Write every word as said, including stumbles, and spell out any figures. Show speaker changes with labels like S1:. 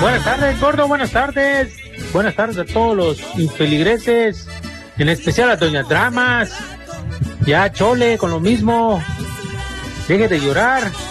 S1: Buenas tardes, gordo, buenas tardes. Buenas tardes a todos los feligreses, en especial a Doña Dramas. Ya, chole, con lo mismo. Deje de llorar.